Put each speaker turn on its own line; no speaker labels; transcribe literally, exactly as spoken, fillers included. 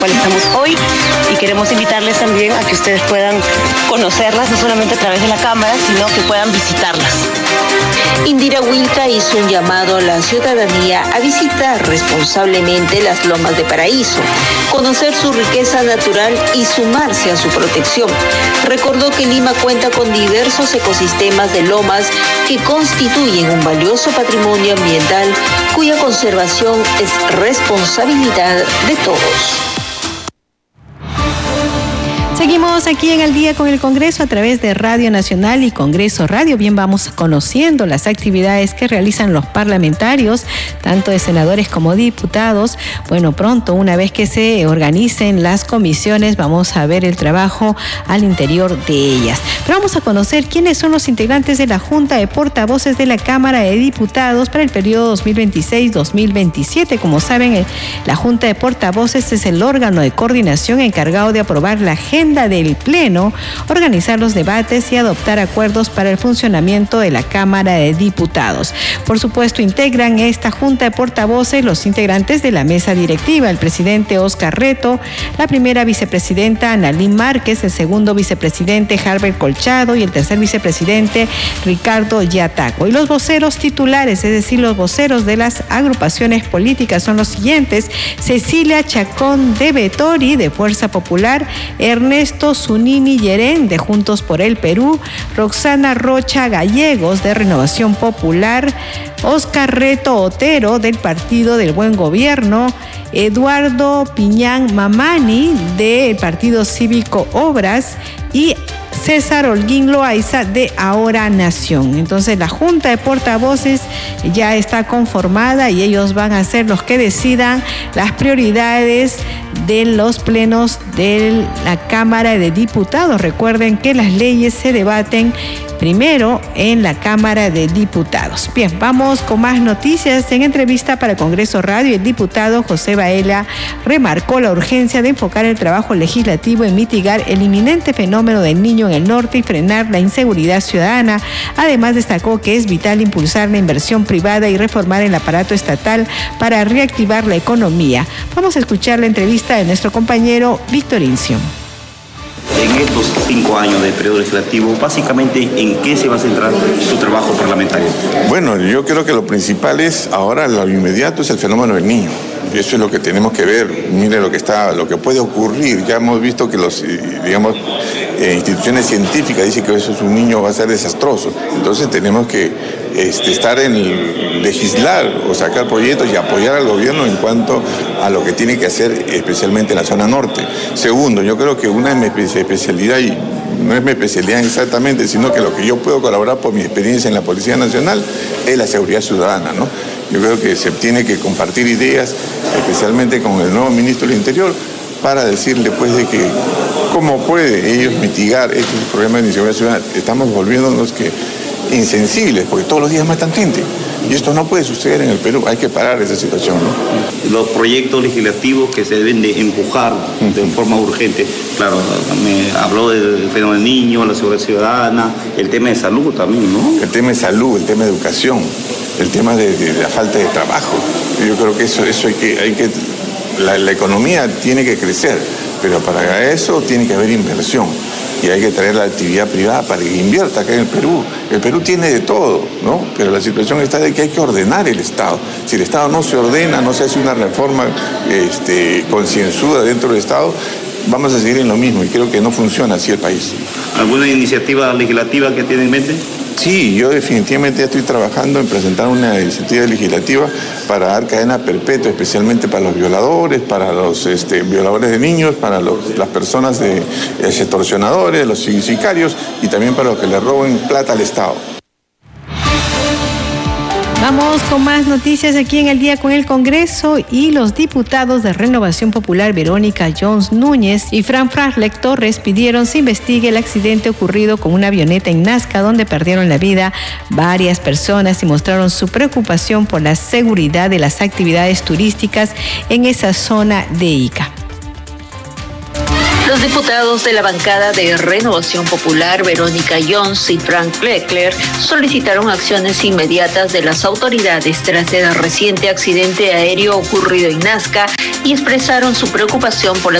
cual estamos hoy, y queremos invitarles también a que ustedes puedan conocerlas, no solamente a través de la cámara, sino que puedan visitarlas.
Indira Wilca hizo un llamado a la ciudadanía a visitar responsablemente las lomas de Paraíso, conocer su riqueza natural y sumarse a su protección. Recordó que Lima cuenta con diversos ecosistemas de lomas que constituyen un valioso patrimonio ambiental cuya conservación es responsabilidad de todos.
Seguimos aquí en Al Día con el Congreso a través de Radio Nacional y Congreso Radio. Bien, vamos conociendo las actividades que realizan los parlamentarios, tanto de senadores como diputados. Bueno, pronto, una vez que se organicen las comisiones, vamos a ver el trabajo al interior de ellas. Pero vamos a conocer quiénes son los integrantes de la Junta de Portavoces de la Cámara de Diputados para el periodo dos mil veintiséis dos mil veintisiete. Como saben, la Junta de Portavoces es el órgano de coordinación encargado de aprobar la agenda del Pleno, organizar los debates y adoptar acuerdos para el funcionamiento de la Cámara de Diputados. Por supuesto, integran esta Junta de Portavoces los integrantes de la mesa directiva, el presidente Oscar Reto, la primera vicepresidenta Analín Márquez, el segundo vicepresidente Harbert Colchado y el tercer vicepresidente Ricardo Yataco. Y los voceros titulares, es decir, los voceros de las agrupaciones políticas son los siguientes: Cecilia Chacón de Vettori, de Fuerza Popular, Ernesto Ernesto Zunini Yerén, de Juntos por el Perú, Roxana Rocha Gallegos, de Renovación Popular, Oscar Reto Otero, del Partido del Buen Gobierno, Eduardo Piñán Mamani, del Partido Cívico Obras, y César Holguín Loaiza, de Ahora Nación. Entonces, la Junta de Portavoces ya está conformada y ellos van a ser los que decidan las prioridades de los plenos de la Cámara de Diputados. Recuerden que las leyes se debaten primero en la Cámara de Diputados. Bien, vamos con más noticias. En entrevista para Congreso Radio, el diputado José Baela remarcó la urgencia de enfocar el trabajo legislativo en mitigar el inminente fenómeno del Niño en el norte y frenar la inseguridad ciudadana. Además, destacó que es vital impulsar la inversión privada y reformar el aparato estatal para reactivar la economía. Vamos a escuchar la entrevista de nuestro compañero Víctor Incio.
En estos cinco años de periodo legislativo, básicamente, ¿en qué se va a centrar su trabajo parlamentario?
Bueno, yo creo que lo principal es, ahora lo inmediato es el fenómeno del niño. Eso es lo que tenemos que ver. Mire lo que está, lo que puede ocurrir. Ya hemos visto que los, digamos, eh, instituciones científicas dicen que eso es un niño va a ser desastroso. Entonces tenemos que este, estar en el, legislar o sacar proyectos y apoyar al gobierno en cuanto a lo que tiene que hacer, especialmente en la zona norte. Segundo, yo creo que una de mis especialidades, y no es mi especialidad exactamente, sino que lo que yo puedo colaborar por mi experiencia en la Policía Nacional es la seguridad ciudadana, ¿no? Yo creo que se tiene que compartir ideas, especialmente con el nuevo ministro del Interior, para decirle pues de que cómo puede ellos mitigar estos problemas de inseguridad ciudadana. Estamos volviéndonos que insensibles, porque todos los días matan gente. Y esto no puede suceder en el Perú, hay que parar esa situación, ¿no?
Los proyectos legislativos que se deben de empujar de forma urgente, claro, me habló del fenómeno del niño, la seguridad ciudadana, el tema de salud también, ¿no?
El tema de salud, el tema de educación, el tema de, de, de la falta de trabajo. Yo creo que eso, eso hay que, hay que la, la economía tiene que crecer, pero para eso tiene que haber inversión. Y hay que traer la actividad privada para que invierta acá en el Perú. El Perú tiene de todo, ¿no? Pero la situación está de que hay que ordenar el Estado. Si el Estado no se ordena, no se hace una reforma este, concienzuda dentro del Estado, vamos a seguir en lo mismo y creo que no funciona así el país.
¿Alguna iniciativa legislativa que tiene en mente?
Sí, yo definitivamente ya estoy trabajando en presentar una iniciativa legislativa para dar cadena perpetua, especialmente para los violadores, para los este, violadores de niños, para los, las personas de eh, extorsionadores, los sicarios y también para los que le roben plata al Estado.
Vamos con más noticias aquí en El Día con el Congreso. Y los diputados de Renovación Popular Verónica Jones Núñez y Fran Frasleck Torres pidieron se investigue el accidente ocurrido con una avioneta en Nazca, donde perdieron la vida varias personas, y mostraron su preocupación por la seguridad de las actividades turísticas en esa zona de Ica.
Los diputados de la bancada de Renovación Popular, Verónica Jones y Frank Leclerc, solicitaron acciones inmediatas de las autoridades tras el reciente accidente aéreo ocurrido en Nazca y expresaron su preocupación por la